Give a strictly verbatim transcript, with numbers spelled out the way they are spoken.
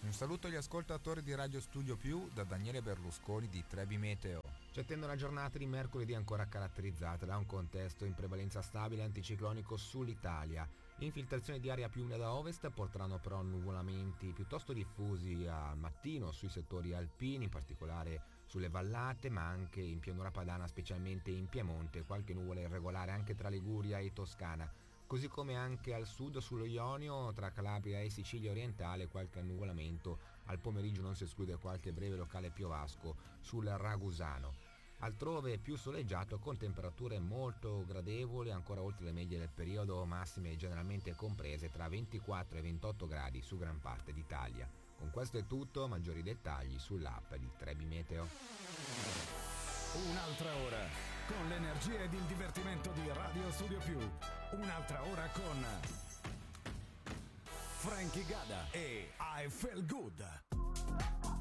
Un saluto agli ascoltatori di Radio Studio Più da Daniele Berlusconi di Trebi Meteo. Ci attende una giornata di mercoledì ancora caratterizzata da un contesto in prevalenza stabile anticiclonico sull'Italia. Infiltrazioni di aria più umida da ovest porteranno però nuvolamenti piuttosto diffusi al mattino sui settori alpini, in particolare sulle vallate, ma anche in pianura padana, specialmente in Piemonte, qualche nuvola irregolare anche tra Liguria e Toscana. Così come anche al sud sullo Ionio, tra Calabria e Sicilia orientale, qualche annuvolamento. Al pomeriggio non si esclude qualche breve locale piovasco sul Ragusano. Altrove più soleggiato con temperature molto gradevoli, ancora oltre le medie del periodo, massime generalmente comprese tra ventiquattro e ventotto gradi su gran parte d'Italia. Con questo è tutto, maggiori dettagli sull'app di Trebi Meteo. Un'altra ora con l'energia ed il divertimento di Radio Studio Più. Un'altra ora con Frankie Gada e I Feel Good.